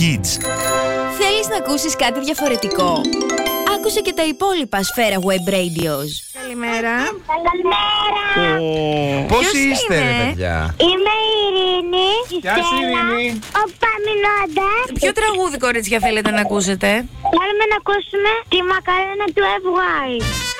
Kids. Θέλεις να ακούσεις κάτι διαφορετικό? Άκουσε και τα υπόλοιπα Σφαίρα Web Radios. Καλημέρα. Καλημέρα. Πώς Ποιος είστε, ρε είναι? παιδιά? Είμαι η Ειρήνη. Γεια σου, Ειρήνη. Ο Παμινώντας. Ποιο τραγούδι, κορίτσια, θέλετε να ακούσετε? Θέλουμε να ακούσουμε τη μακαρένα του FY.